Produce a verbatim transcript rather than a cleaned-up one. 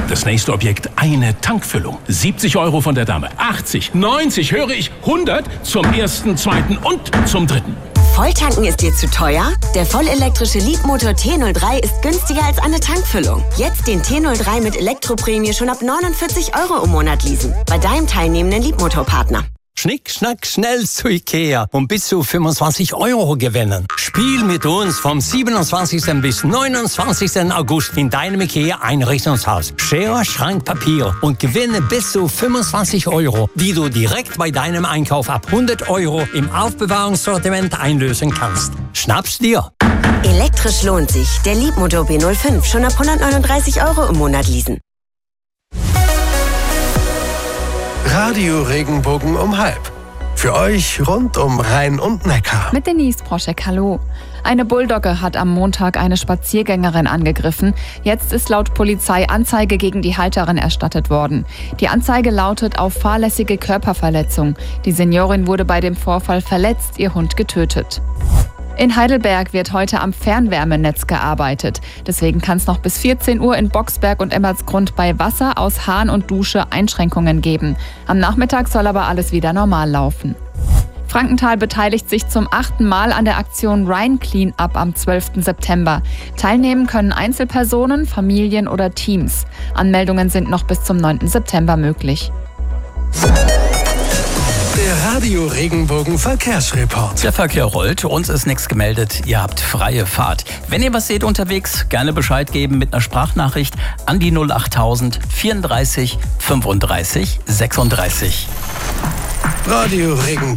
Das nächste Objekt, eine Tankfüllung. siebzig Euro von der Dame. achtzig, neunzig, höre ich, hundert zum ersten, zweiten und zum dritten. Volltanken ist dir zu teuer? Der vollelektrische Leapmotor T null drei ist günstiger als eine Tankfüllung. Jetzt den T null drei mit Elektroprämie schon ab neunundvierzig Euro im Monat leasen. Bei deinem teilnehmenden Leapmotor-Partner. Schnick, schnack, schnell zu Ikea und bis zu fünfundzwanzig Euro gewinnen. Spiel mit uns vom siebenundzwanzigsten bis neunundzwanzigsten August in deinem Ikea Einrichtungshaus. Schere, Schrank, Papier und gewinne bis zu fünfundzwanzig Euro, die du direkt bei deinem Einkauf ab hundert Euro im Aufbewahrungssortiment einlösen kannst. Schnapp's dir! Elektrisch lohnt sich. Der Leapmotor B null fünf schon ab hundertneununddreißig Euro im Monat leasen. Radio Regenbogen um halb. Für euch rund um Rhein und Neckar. Mit Denise Proschek, hallo. Eine Bulldogge hat am Montag eine Spaziergängerin angegriffen. Jetzt ist laut Polizei Anzeige gegen die Halterin erstattet worden. Die Anzeige lautet auf fahrlässige Körperverletzung. Die Seniorin wurde bei dem Vorfall verletzt, ihr Hund getötet. In Heidelberg wird heute am Fernwärmenetz gearbeitet. Deswegen kann es noch bis vierzehn Uhr in Boxberg und Emmertsgrund bei Wasser aus Hahn und Dusche Einschränkungen geben. Am Nachmittag soll aber alles wieder normal laufen. Frankenthal beteiligt sich zum achten Mal an der Aktion Rhein Clean Up am zwölften September. Teilnehmen können Einzelpersonen, Familien oder Teams. Anmeldungen sind noch bis zum neunten September möglich. Der Radio Regenbogen Verkehrsreport. Der Verkehr rollt, uns ist nichts gemeldet, ihr habt freie Fahrt. Wenn ihr was seht unterwegs, gerne Bescheid geben mit einer Sprachnachricht an die null achttausend vierunddreißig fünfunddreißig sechsunddreißig. Radio Regenbogen.